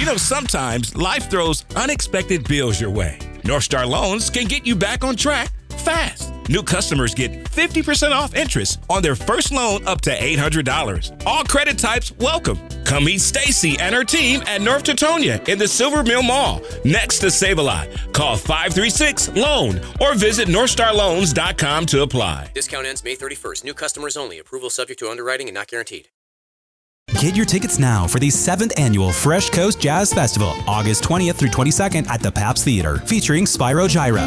sometimes life throws unexpected bills your way. North Star Loans can get you back on track fast. New customers get 50% off interest on their first loan up to $800. All credit types welcome. Come meet Stacy and her team at North Teutonia in the Silver Mill Mall, next to Save-A-Lot. Call 536-LOAN or visit NorthstarLoans.com to apply. Discount ends May 31st. New customers only. Approval subject to underwriting and not guaranteed. Get your tickets now for the 7th Annual Fresh Coast Jazz Festival, August 20th through 22nd at the Pabst Theater, featuring Spyro Gyra,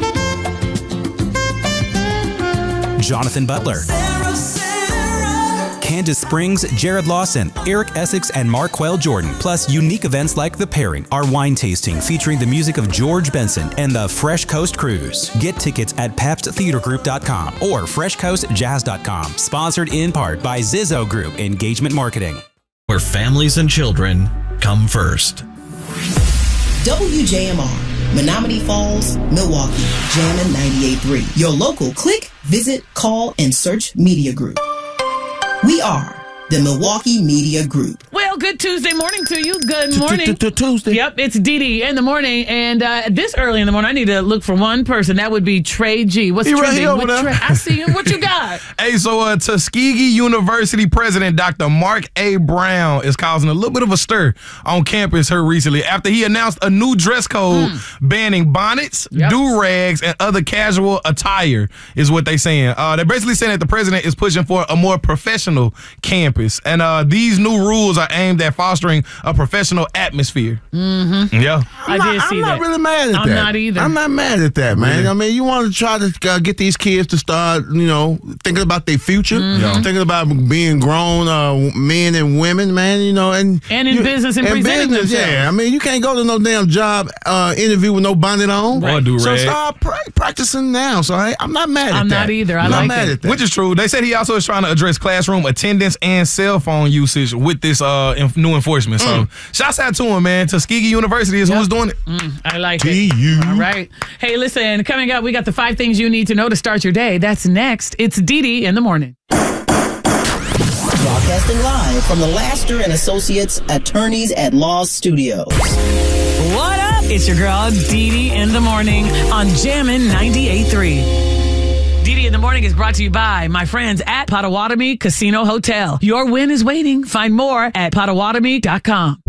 Jonathan Butler, Candace Springs, Jared Lawson, Eric Essex, and Marquel Jordan, plus unique events like The Pairing, our wine tasting featuring the music of George Benson, and the Fresh Coast Cruise. Get tickets at PabstTheaterGroup.com or FreshCoastJazz.com. Sponsored in part by Zizzo Group Engagement Marketing. Where families and children come first. WJMR, Menominee Falls, Milwaukee, Jammin' 98.3. Your local click, visit, call, and search media group. We are the Milwaukee Media Group. Well, good Tuesday morning to you. Good morning. Tuesday. Yep, it's Dee in the morning. And this early in the morning, I need to look for one person. That would be Trey G. What's trending? I see him. What you got? Hey, so Tuskegee University President Dr. Mark A. Brown is causing a little bit of a stir on campus here recently after he announced a new dress code banning bonnets, do-rags, and other casual attire is what they're saying. They're basically saying that the president is pushing for a more professional campus. And these new rules are aimed at fostering a professional atmosphere. Mm-hmm. Yeah. I'm not really mad at that. I'm not either. I'm not mad at that, man. Really? I mean, you want to try to get these kids to start, thinking about their future, thinking about being grown men and women, man, and in business and presenting themselves. Yeah, I mean, you can't go to no damn job interview with no bonnet on. Right. So start practicing now. So I'm not mad at that. I'm not either. I'm not mad at that. Which is true. They said he also is trying to address classroom attendance and cell phone usage with this new enforcement. So shouts out to him, man. Tuskegee University is who's doing it. I like it. All right. Hey, listen, coming up, we got the 5 things you need to know to start your day. That's next. It's Dee in the morning. Broadcasting live from the Laster and Associates Attorneys at Law Studios. What up? It's your girl, Dee in the morning on Jammin' 98.3. Dee in the morning is brought to you by my friends at Potawatomi Casino Hotel. Your win is waiting. Find more at Potawatomi.com.